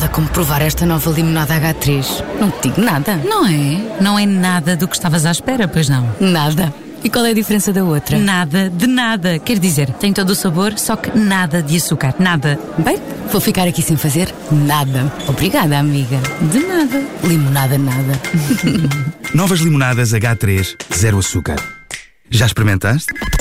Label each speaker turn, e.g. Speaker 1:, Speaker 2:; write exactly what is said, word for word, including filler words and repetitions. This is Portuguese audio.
Speaker 1: nada como provar esta nova limonada agá três. Não te digo nada.
Speaker 2: Não é? Não é nada do que estavas à espera, pois não?
Speaker 1: Nada. E qual é a diferença da outra?
Speaker 2: Nada de nada. Quer dizer, tem todo o sabor, só que nada de açúcar. Nada.
Speaker 1: Bem, vou ficar aqui sem fazer nada. Obrigada, amiga.
Speaker 2: De nada.
Speaker 1: Limonada nada.
Speaker 3: Novas limonadas agá três, zero açúcar. Já experimentaste?